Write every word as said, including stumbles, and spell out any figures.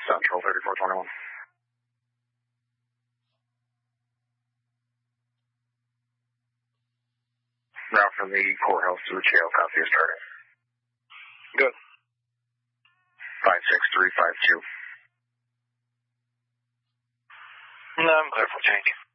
Central thirty-four twenty-one. Route from the courthouse to the jail, copy is starting. Good. five six three five two. No, I'm clear for change.